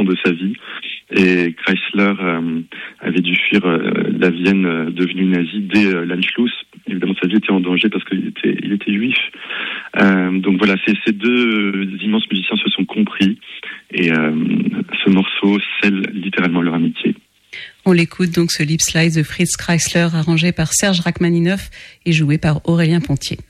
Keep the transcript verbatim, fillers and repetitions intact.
de sa vie. Et Kreisler euh, avait dû fuir euh, la Vienne euh, devenue nazie dès euh, l'Anschluss. Évidemment, sa vie était en danger parce qu'il était, il était juif. Euh, donc voilà, ces, ces deux immenses musiciens se sont compris et euh, ce morceau scelle littéralement leur amitié. On l'écoute donc, ce Lip Slide de Fritz Kreisler, arrangé par Serge Rachmaninoff et joué par Aurélien Pontier.